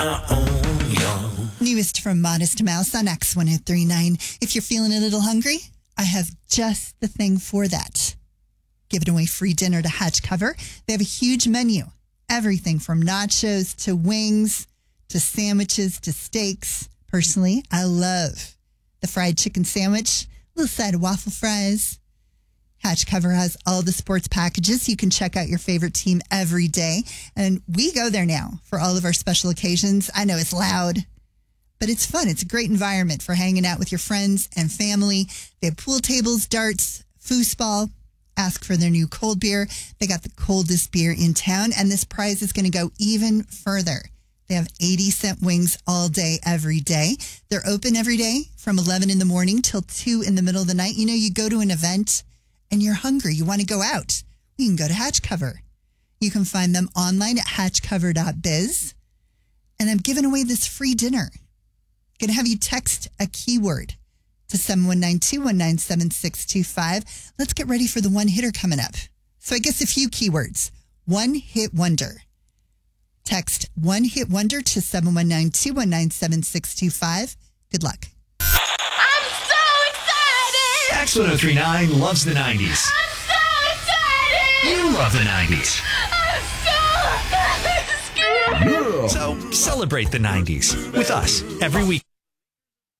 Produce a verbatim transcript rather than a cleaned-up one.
I own you. Newest from Modest Mouse on X one oh three point nine. If you're feeling a little hungry, I have just the thing for that. Giving away free dinner to Hatch Cover. They have a huge menu. Everything from nachos to wings to sandwiches to steaks. Personally, I love the fried chicken sandwich, a little side of waffle fries. Hatch Cover has all the sports packages. You can check out your favorite team every day. And we go there now for all of our special occasions. I know it's loud, but it's fun. It's a great environment for hanging out with your friends and family. They have pool tables, darts, foosball. Ask for their new cold beer. They got the coldest beer in town, and this prize is going to go even further. They have eighty cent wings all day, every day. They're open every day from eleven in the morning till two in the middle of the night. You know, you go to an event and you're hungry. You want to go out. You can go to Hatch Cover. You can find them online at hatch cover dot biz. And I'm giving away this free dinner. Going to have you text a keyword to seven one nine two one nine seven six two five. Let's get ready for the one hitter coming up. So I guess a few keywords. One hit wonder. Text one hit wonder to seven one nine two one nine seven six two five. Good luck. I'm so excited! X one oh three point nine loves the nineties. I'm so excited! You love the nineties. I'm so scared! So celebrate the nineties with us every week.